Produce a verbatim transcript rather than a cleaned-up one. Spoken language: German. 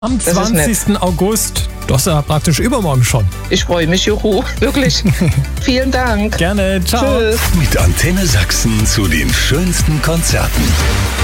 Am zwanzigsten August, das ist ja praktisch übermorgen schon. Ich freue mich, juhu, wirklich. Vielen Dank. Gerne, ciao. Tschüss. Mit Antenne Sachsen zu den schönsten Konzerten.